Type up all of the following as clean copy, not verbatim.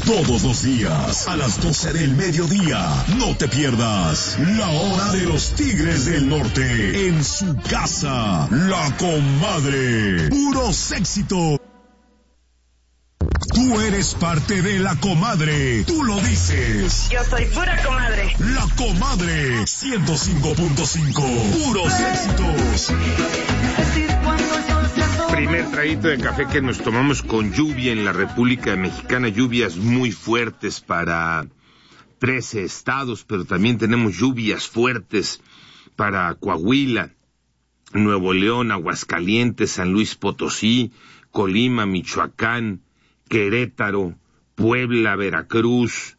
Todos los días, a las 12 del mediodía, no te pierdas La Hora de los Tigres del Norte, en su casa, La Comadre. Puros éxitos. Tú eres parte de La Comadre, tú lo dices. Yo soy pura comadre. La Comadre, 105.5, puros éxitos. Primer traguito de café que nos tomamos con lluvia en la República Mexicana, lluvias muy fuertes para 13 estados, pero también tenemos lluvias fuertes para Coahuila, Nuevo León, Aguascalientes, San Luis Potosí, Colima, Michoacán, Querétaro, Puebla, Veracruz,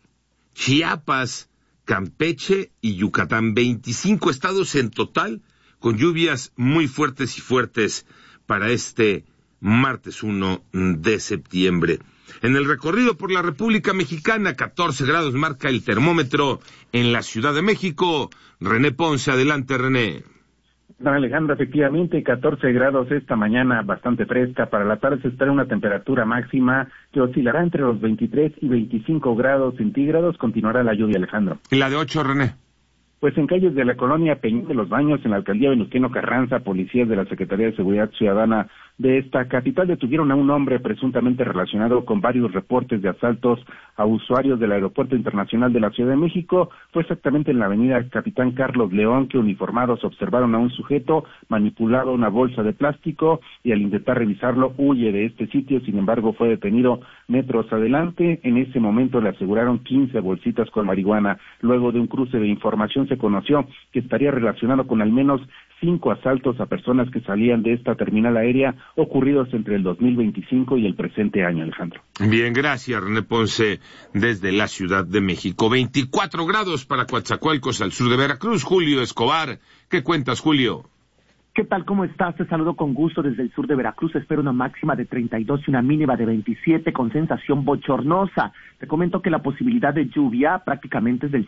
Chiapas, Campeche y Yucatán. 25 estados en total con lluvias muy fuertes y fuertes para este martes 1 de septiembre. En el recorrido por la República Mexicana, 14 grados marca el termómetro en la Ciudad de México. René Ponce, adelante, René. Don Alejandro, efectivamente, 14 grados esta mañana, bastante fresca. Para la tarde se espera una temperatura máxima que oscilará entre los 23 y 25 grados centígrados. Continuará la lluvia, Alejandro. ¿Y la de 8, René? Pues en calles de la colonia Peñón de los Baños, en la alcaldía Venustiano Carranza, policías de la Secretaría de Seguridad Ciudadana de esta capital detuvieron a un hombre presuntamente relacionado con varios reportes de asaltos a usuarios del Aeropuerto Internacional de la Ciudad de México. Fue exactamente en la avenida Capitán Carlos León que uniformados observaron a un sujeto manipulado una bolsa de plástico y al intentar revisarlo huye de este sitio. Sin embargo, fue detenido metros adelante. En ese momento le aseguraron 15 bolsitas con marihuana. Luego de un cruce de información se conoció que estaría relacionado con al menos 5 asaltos a personas que salían de esta terminal aérea ocurridos entre el 2025 y el presente año, Alejandro. Bien, gracias, René Ponce, desde la Ciudad de México. 24 grados para Coatzacoalcos, al sur de Veracruz. Julio Escobar, ¿qué cuentas, Julio? ¿Qué tal? ¿Cómo estás? Te saludo con gusto desde el sur de Veracruz. Espero una máxima de 32 y una mínima de 27 con sensación bochornosa. Te comento que la posibilidad de lluvia prácticamente es del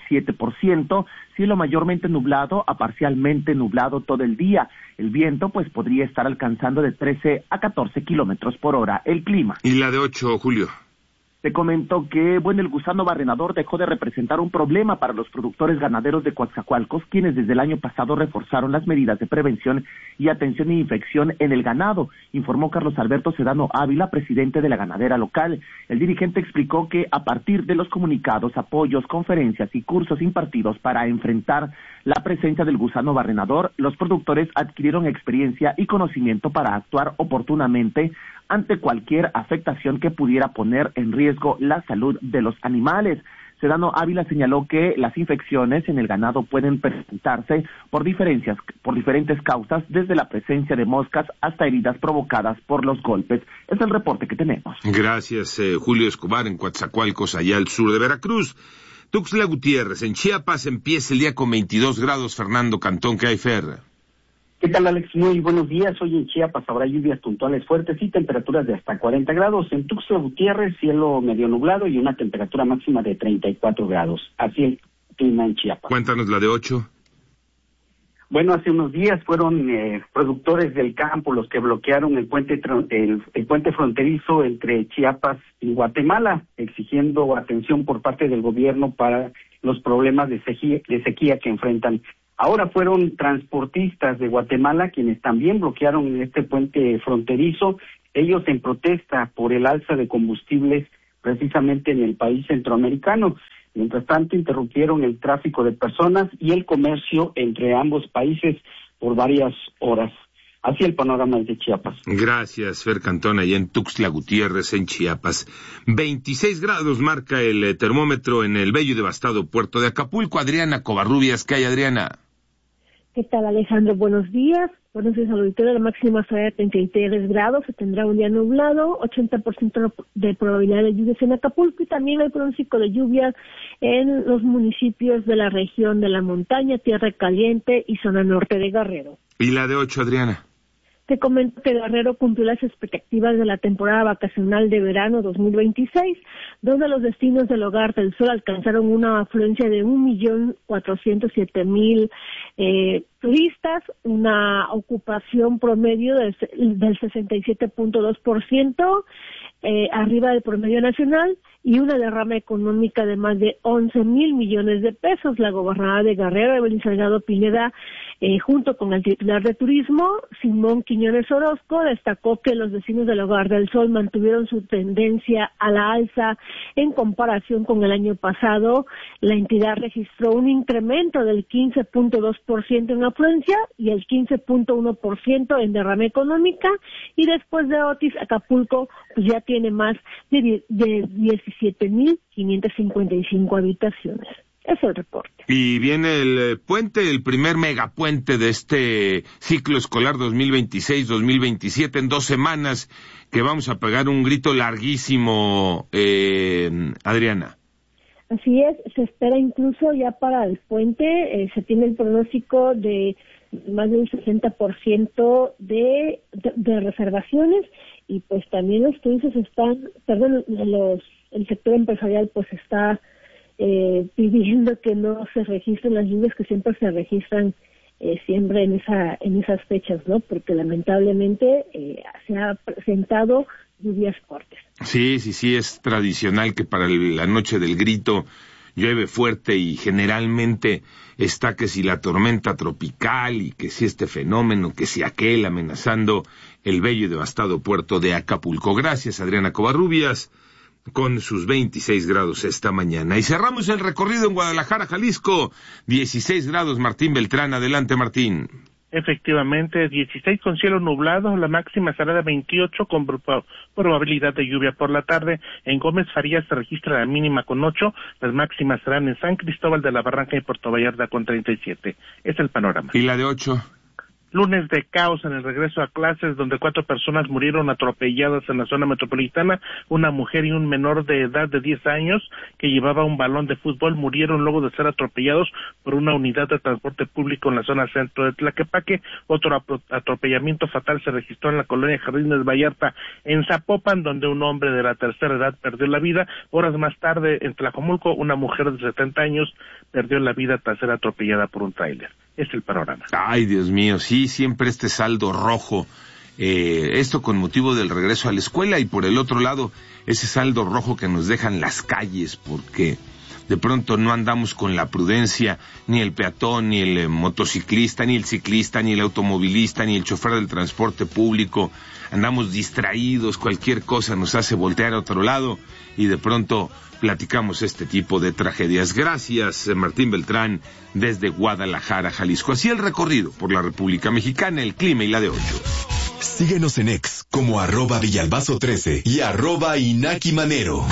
7%, cielo mayormente nublado a parcialmente nublado todo el día. El viento pues podría estar alcanzando de 13 a 14 kilómetros por hora. El clima. ¿Y la de 8, Julio? Te comento que, el gusano barrenador dejó de representar un problema para los productores ganaderos de Coatzacoalcos, quienes desde el año pasado reforzaron las medidas de prevención y atención e infección en el ganado, informó Carlos Alberto Sedano Ávila, presidente de la ganadera local. El dirigente explicó que a partir de los comunicados, apoyos, conferencias y cursos impartidos para enfrentar la presencia del gusano barrenador, los productores adquirieron experiencia y conocimiento para actuar oportunamente ante cualquier afectación que pudiera poner en riesgo la salud de los animales. Sedano Ávila señaló que las infecciones en el ganado pueden presentarse por diferentes causas, desde la presencia de moscas hasta heridas provocadas por los golpes. Es el reporte que tenemos. Gracias, Julio Escobar, en Coatzacoalcos, allá al sur de Veracruz. Tuxtla Gutiérrez, en Chiapas, empieza el día con 22 grados. Fernando Cantón, ¿qué hay, Fer? ¿Qué tal, Alex? Muy buenos días. Hoy en Chiapas habrá lluvias puntuales fuertes y temperaturas de hasta 40 grados. En Tuxtla Gutiérrez, cielo medio nublado y una temperatura máxima de 34 grados. Así el clima en Chiapas. Cuéntanos la de 8. Bueno, hace unos días fueron productores del campo los que bloquearon el puente fronterizo entre Chiapas y Guatemala, exigiendo atención por parte del gobierno para los problemas de sequía que enfrentan. Ahora fueron transportistas de Guatemala quienes también bloquearon este puente fronterizo, ellos en protesta por el alza de combustibles precisamente en el país centroamericano. Mientras tanto, interrumpieron el tráfico de personas y el comercio entre ambos países por varias horas. Así el panorama de Chiapas. Gracias, Fer Cantón, allá en Tuxtla Gutiérrez, en Chiapas. 26 grados marca el termómetro en el bello y devastado puerto de Acapulco. Adriana Covarrubias, ¿qué hay, Adriana? ¿Qué tal, Alejandro? Buenos días. Buenos días al auditorio. La máxima será de 33 grados. Se tendrá un día nublado, 80% de probabilidad de lluvias en Acapulco y también hay pronóstico de lluvias en los municipios de la región de la montaña, Tierra Caliente y zona norte de Guerrero. ¿Y la de 8, Adriana? Te comento que Guerrero cumplió las expectativas de la temporada vacacional de verano 2026, donde los destinos del Hogar del Sol alcanzaron una afluencia de 1.407.000 turistas, una ocupación promedio del 67.2%, arriba del promedio nacional y una derrama económica de más de 11,000 millones de pesos. La gobernadora de Guerrero, Evelyn Salgado Pineda, junto con el titular de Turismo, Simón Quiñones Orozco, destacó que los vecinos del Hogar del Sol mantuvieron su tendencia a la alza en comparación con el año pasado. La entidad registró un incremento del 15.2% en afluencia y el 15.1% en derrama económica, y después de Otis, Acapulco pues ya tiene más de 17,555 habitaciones. Es el reporte. Y viene el puente, el primer megapuente de este ciclo escolar 2026-2027, en 2 semanas, que vamos a pegar un grito larguísimo, Adriana. Así es, se espera incluso ya para el puente, se tiene el pronóstico de más del 60% de reservaciones, y pues también los turistas el sector empresarial pues está pidiendo que no se registren las lluvias que siempre se registran siempre en esas fechas, ¿no? Porque lamentablemente se ha presentado lluvias fuertes. Sí, es tradicional que para la noche del grito llueve fuerte, y generalmente está que si la tormenta tropical y que si este fenómeno, que si aquel, amenazando el bello y devastado puerto de Acapulco. Gracias, Adriana Covarrubias, con sus 26 grados esta mañana. Y cerramos el recorrido en Guadalajara, Jalisco, 16 grados, Martín Beltrán. Adelante, Martín. Efectivamente, 16 con cielo nublado, la máxima será de 28 con probabilidad de lluvia por la tarde. En Gómez Farías se registra la mínima con 8, las máximas serán en San Cristóbal de la Barranca y Puerto Vallarta con 37. Es el panorama. ¿Y la de 8? Lunes de caos en el regreso a clases, donde 4 personas murieron atropelladas en la zona metropolitana. Una mujer y un menor de edad de 10 años que llevaba un balón de fútbol murieron luego de ser atropellados por una unidad de transporte público en la zona centro de Tlaquepaque. Otro atropellamiento fatal se registró en la colonia Jardines Vallarta, en Zapopan, donde un hombre de la tercera edad perdió la vida. Horas más tarde, en Tlajomulco, una mujer de 70 años perdió la vida tras ser atropellada por un tráiler. Es el panorama. Ay, Dios mío, sí, siempre este saldo rojo, esto con motivo del regreso a la escuela, y por el otro lado, ese saldo rojo que nos dejan las calles, porque de pronto no andamos con la prudencia, ni el peatón, ni el motociclista, ni el ciclista, ni el automovilista, ni el chofer del transporte público. Andamos distraídos, cualquier cosa nos hace voltear a otro lado, y de pronto platicamos este tipo de tragedias. Gracias, Martín Beltrán, desde Guadalajara, Jalisco. Así el recorrido por la República Mexicana, el clima y la de 8. Síguenos en X como @Villalbazo13 y @InakiManero.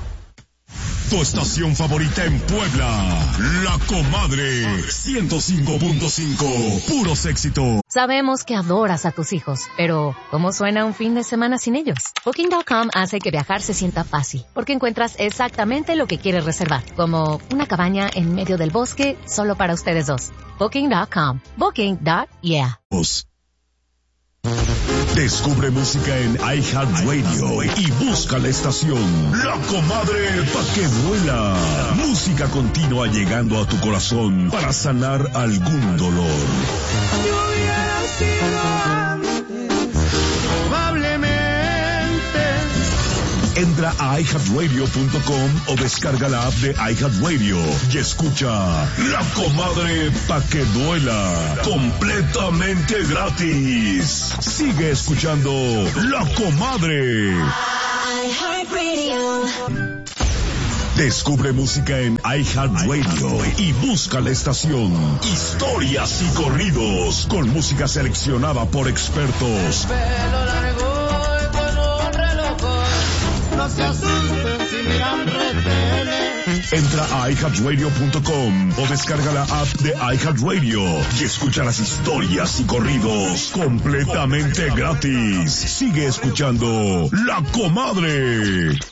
Tu estación favorita en Puebla, La Comadre, 105.5, puros éxitos. Sabemos que adoras a tus hijos, pero ¿cómo suena un fin de semana sin ellos? Booking.com hace que viajar se sienta fácil, porque encuentras exactamente lo que quieres reservar, como una cabaña en medio del bosque solo para ustedes dos. Booking.com. Booking.yeah. Descubre música en iHeartRadio y busca la estación La Comadre pa' que vuela. Música continua llegando a tu corazón para sanar algún dolor. Yo hubiera sido antes, probablemente. Entra a iHeartRadio.com o descarga la app de iHeartRadio y escucha La Comadre pa' que duela, completamente gratis. Sigue escuchando La Comadre. Descubre música en iHeartRadio y busca la estación Historias y Corridos, con música seleccionada por expertos. Pelo largo y con un reloj, no se asusten si miran retenes. Entra a iHeartRadio.com o descarga la app de iHeartRadio y escucha las historias y corridos completamente gratis. Sigue escuchando La Comadre.